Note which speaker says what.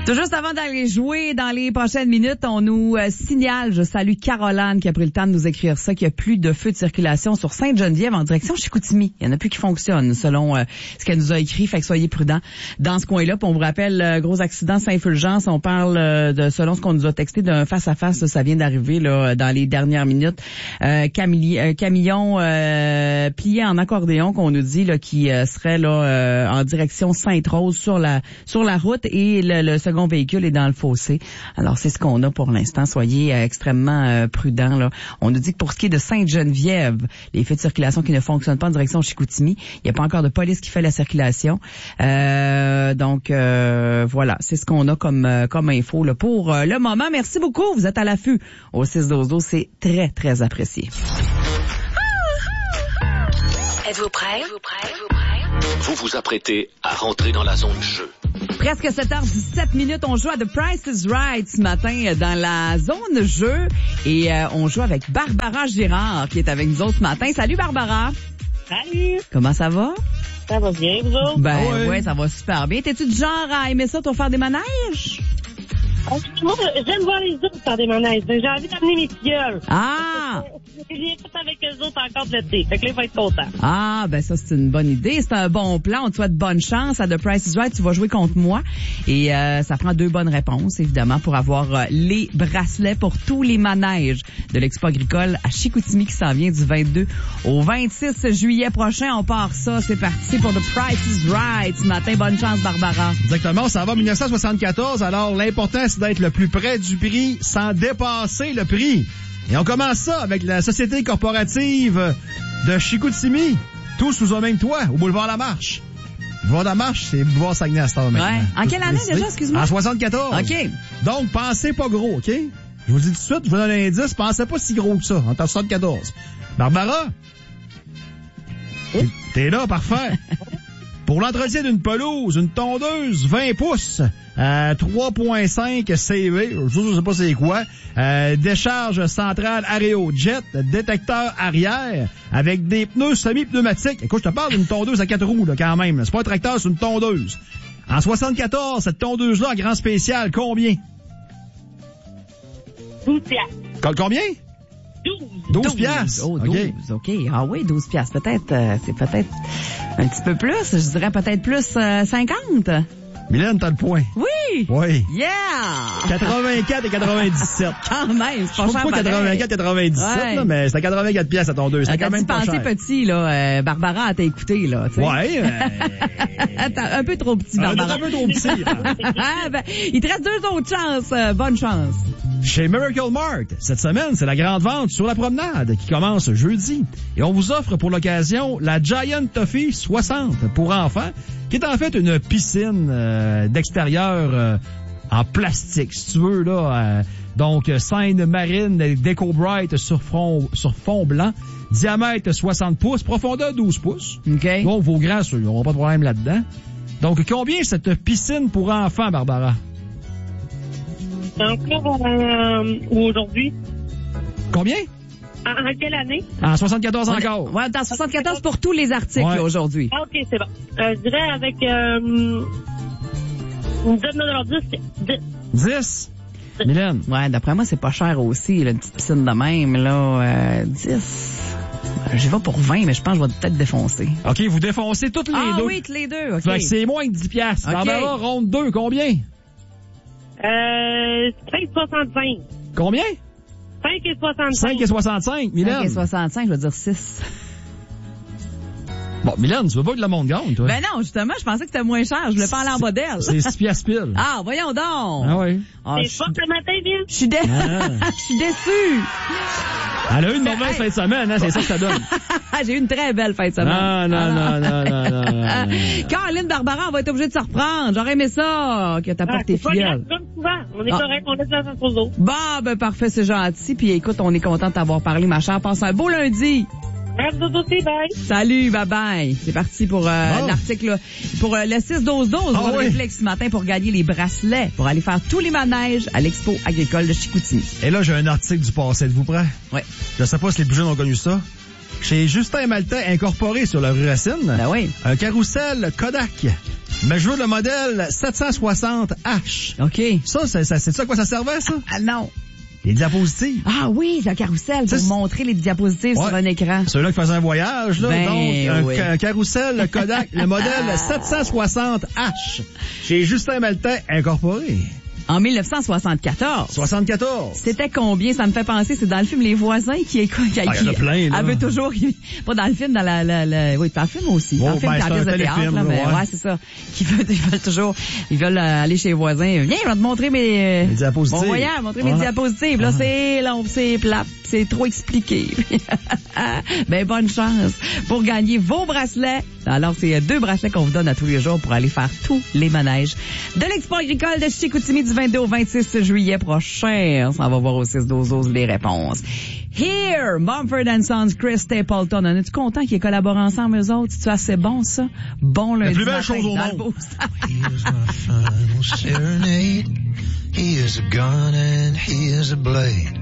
Speaker 1: Tout juste avant d'aller jouer dans les prochaines minutes, on nous signale, je salue Caroline qui a pris le temps de nous écrire ça, qu'il n'y a plus de feu de circulation sur Sainte-Geneviève en direction Chicoutimi. Il n'y en a plus qui fonctionnent selon ce qu'elle nous a écrit, fait que soyez prudents dans ce coin-là. Puis on vous rappelle, gros accident Saint-Fulgence, on parle de selon ce qu'on nous a texté d'un face-à-face, ça vient d'arriver là dans les dernières minutes. Camion plié en accordéon qu'on nous dit là qui serait là en direction Sainte-Rose sur la route et le second véhicule est dans le fossé. Alors, c'est ce qu'on a pour l'instant. Soyez extrêmement prudents, là. On nous dit que pour ce qui est de Sainte-Geneviève, les feux de circulation qui ne fonctionnent pas en direction Chicoutimi, il n'y a pas encore de police qui fait la circulation. Donc, voilà. C'est ce qu'on a comme info, là, pour le moment. Merci beaucoup. Vous êtes à l'affût au 6-12-12. C'est très, très apprécié.
Speaker 2: Êtes-vous prêts?
Speaker 3: Vous vous apprêtez à rentrer dans la zone jeu.
Speaker 1: Presque 7h17, on joue à The Price is Right ce matin dans la zone jeu et on joue avec Barbara Girard qui est avec nous autres ce matin. Salut Barbara!
Speaker 4: Salut!
Speaker 1: Comment ça va?
Speaker 4: Ça va bien, vous autres?
Speaker 1: Ben ouais, ça va super bien. T'es-tu du genre à aimer ça, toi, faire des manèges?
Speaker 4: Moi, j'aime voir les autres faire des manèges. J'ai envie d'amener mes filleuls.
Speaker 1: Ah!
Speaker 4: Je viens tout avec eux autres encore de l'été. Fait que là, ils vont être contents.
Speaker 1: Ah, ben ça, c'est une bonne idée. C'est un bon plan. On te souhaite bonne chance à The Price is Right. Tu vas jouer contre moi. Et ça prend 2 bonnes réponses, évidemment, pour avoir les bracelets pour tous les manèges de l'Expo agricole à Chicoutimi qui s'en vient du 22 au 26 juillet prochain. On part ça. C'est parti pour The Price is Right. Ce matin, bonne chance, Barbara.
Speaker 5: Exactement. Ça va en 1974. Alors, l'important, c'est d'être le plus près du prix sans dépasser le prix. Et on commence ça avec la Société corporative de Chicoutimi, tous sous un même toit, au boulevard La Marche. Boulevard La Marche, c'est boulevard Saguenay à cette heure maintenant.
Speaker 1: Ouais. En quelle année déjà, excuse-moi?
Speaker 5: En 74.
Speaker 1: OK.
Speaker 5: Donc, pensez pas gros, OK? Je vous dis tout de suite, je vous donne un indice, pensez pas si gros que ça, en 74. Barbara? Oui. T'es là, parfait. Pour l'entretien d'une pelouse, une tondeuse 20 pouces, 3.5 CV, je sais pas c'est quoi, décharge centrale Aérojet, détecteur arrière, avec des pneus semi-pneumatiques. Écoute, je te parle d'une tondeuse à 4 roues, là, quand même. C'est pas un tracteur, c'est une tondeuse. En 74, cette tondeuse-là, en grand spécial, combien?
Speaker 4: 12 piastres.
Speaker 5: Combien? 12 piastres.
Speaker 1: Oh, 12. OK. Ah oui, 12 piastres. Peut-être, c'est peut-être un petit peu plus. Je dirais peut-être plus 50.
Speaker 5: Mylène, t'as le point.
Speaker 1: Oui!
Speaker 5: Oui.
Speaker 1: Yeah!
Speaker 5: 84 et 97.
Speaker 1: Quand même, c'est pas cher.
Speaker 5: Pourquoi 84 97,
Speaker 1: ouais.
Speaker 5: là, mais c'était 84 piastres à tondeuse. C'était quand même pas cher.
Speaker 1: Petit, là. Barbara, t'a écouté, là. T'sais.
Speaker 5: Ouais.
Speaker 1: Un peu trop petit, Barbara.
Speaker 5: Un peu trop petit.
Speaker 1: Ben, il te reste 2 autres chances. Bonne chance.
Speaker 5: Chez Miracle Mart, cette semaine, c'est la grande vente sur la promenade qui commence jeudi. Et on vous offre pour l'occasion la Giant Toffee 60 pour enfants, qui est en fait une piscine d'extérieur en plastique, si tu veux, là. Donc, scène marine Deco Bright sur fond blanc, diamètre 60 pouces, profondeur 12 pouces.
Speaker 1: OK.
Speaker 5: Donc, vos grands, ils n'auront pas de problème là-dedans. Donc, combien cette piscine pour enfants, Barbara?
Speaker 4: Encore aujourd'hui.
Speaker 5: Combien?
Speaker 4: En quelle année?
Speaker 5: En 74 encore.
Speaker 1: Ouais, dans 74 pour tous les articles là, aujourd'hui.
Speaker 4: Ah, OK, c'est bon. Je dirais avec une donne 10.
Speaker 5: 10? Mylène?
Speaker 1: Ouais, d'après moi, c'est pas cher aussi, là, une petite piscine de même, là. 10. J'y vais pour 20, mais je pense que je vais peut-être défoncer.
Speaker 5: OK, vous défoncez toutes les deux.
Speaker 1: Ah oui, toutes les deux, OK.
Speaker 5: Fait que c'est moins que 10 piastres.
Speaker 1: OK.
Speaker 5: Barbara, ronde 2, combien?
Speaker 4: 5,65.
Speaker 5: Combien?
Speaker 4: 5,65.
Speaker 5: 5,65. Mylène?
Speaker 1: 5,65, je vais dire 6.
Speaker 5: Bon, Mylène, tu veux pas que le monde gagne, toi?
Speaker 1: Ben non, justement, je pensais que c'était moins cher. Je voulais pas aller en bas d'elle.
Speaker 5: C'est 6 piastres pile.
Speaker 1: Ah, voyons donc.
Speaker 5: Ah oui.
Speaker 1: Ah,
Speaker 4: C'est pas ce matin, bien.
Speaker 1: je suis je suis déçue.
Speaker 5: Elle a eu une mauvaise fin de semaine, hein, c'est ça que ça donne.
Speaker 1: J'ai eu une très belle fin de semaine.
Speaker 5: Non.
Speaker 1: Caroline Barbara, on va être obligé de se reprendre. J'aurais aimé ça, que t'apportes tes filleuls.
Speaker 4: Comme souvent. On est correct, on laisse la chance aux autres.
Speaker 1: Bon, ben parfait, c'est gentil. Puis écoute, on est content de t'avoir parlé, ma chère. Passe un beau lundi.
Speaker 4: Merci aussi, bye.
Speaker 1: Salut, bye-bye. C'est parti pour l'article, là. Pour le 6-12-12, on va réfléchir ce matin pour gagner les bracelets, pour aller faire tous les manèges à l'Expo agricole de Chicoutimi.
Speaker 5: Et là, j'ai un article du passé. Êtes-vous prêt?
Speaker 1: Oui.
Speaker 5: Je sais pas si les plus jeunes ont connu ça. Chez Justin Maltais, incorporé sur la rue Racine.
Speaker 1: Ben oui.
Speaker 5: Un carrousel Kodak. Mais je veux le modèle 760H.
Speaker 1: OK.
Speaker 5: Ça, c'est ça à quoi ça servait, ça?
Speaker 1: Ah non.
Speaker 5: Les diapositives.
Speaker 1: Ah oui, c'est un carrousel pour montrer les diapositives sur un écran.
Speaker 5: Ceux-là qui faisaient un voyage, là.
Speaker 1: Ben,
Speaker 5: donc, un carrousel Kodak, le modèle 760H. Chez Justin Maltais, incorporé.
Speaker 1: En 1974.
Speaker 5: 74.
Speaker 1: C'était combien? Ça me fait penser, c'est dans le film Les Voisins qui
Speaker 5: il y en a plein, là.
Speaker 1: Elle veut toujours, pas dans le film, dans oui, dans le film aussi. Dans le film,
Speaker 5: c'est un téléfilm,
Speaker 1: là, mais ouais, c'est ça. Ils veulent toujours, aller chez les voisins. Viens, je vais te montrer mes
Speaker 5: diapositives.
Speaker 1: Bon voyage, montrer mes diapositives. Là, c'est long, c'est plat, c'est trop expliqué. Ben, bonne chance pour gagner vos bracelets. Alors, c'est 2 bracelets qu'on vous donne à tous les jours pour aller faire tous les manèges de l'Expo agricole de Chicoutimi du 22 au 26 juillet prochain. On va voir au 6-12-12 les réponses. Here, Mumford & Sons, Chris Stapleton. On est-tu content qu'ils collaborent ensemble, eux autres? C'est assez bon, ça? Bon lundi.
Speaker 5: La plus belle chose au monde.
Speaker 6: Here's my final serenade. He is a gun and he is a blade.